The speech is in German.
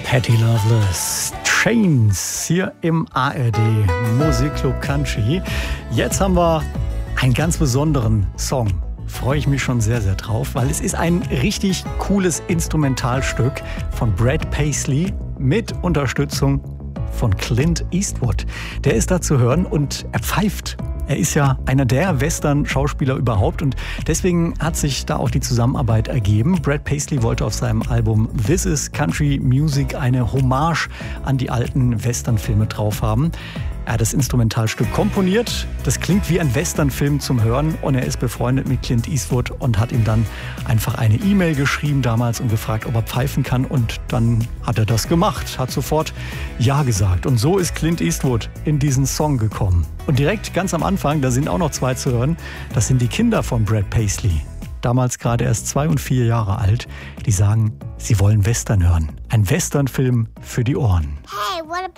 Patty Loveless, Chains, hier im ARD Musikclub Country. Jetzt haben wir einen ganz besonderen Song. Freue ich mich schon sehr, sehr drauf, weil es ist ein richtig cooles Instrumentalstück von Brad Paisley mit Unterstützung von Clint Eastwood. Der ist da zu hören und er pfeift. Er ist ja einer der Western-Schauspieler überhaupt und deswegen hat sich da auch die Zusammenarbeit ergeben. Brad Paisley wollte auf seinem Album This is Country Music eine Hommage an die alten Western-Filme drauf haben. Er hat das Instrumentalstück komponiert. Das klingt wie ein Western-Film zum Hören und er ist befreundet mit Clint Eastwood und hat ihm dann einfach eine E-Mail geschrieben damals und gefragt, ob er pfeifen kann und dann hat er das gemacht, hat sofort Ja gesagt und so ist Clint Eastwood in diesen Song gekommen. Und direkt ganz am Anfang, da sind auch noch zwei zu hören, das sind die Kinder von Brad Paisley. Damals gerade erst 2 und 4 Jahre alt, die sagen, sie wollen Western hören. Ein Western-Film für die Ohren. Hey, what about